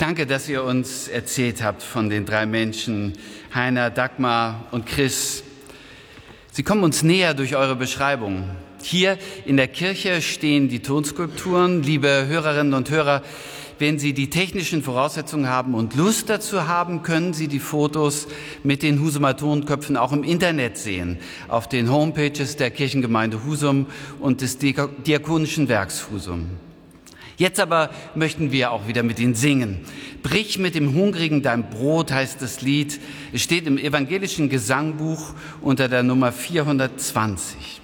Danke, dass ihr uns erzählt habt von den 3 Menschen, Heiner, Dagmar und Chris. Sie kommen uns näher durch eure Beschreibung. Hier in der Kirche stehen die Tonskulpturen. Liebe Hörerinnen und Hörer, wenn Sie die technischen Voraussetzungen haben und Lust dazu haben, können Sie die Fotos mit den Husumer Tonköpfen auch im Internet sehen, auf den Homepages der Kirchengemeinde Husum und des Diakonischen Werks Husum. Jetzt aber möchten wir auch wieder mit Ihnen singen. Brich mit dem Hungrigen dein Brot, heißt das Lied. Es steht im evangelischen Gesangbuch unter der Nummer 420.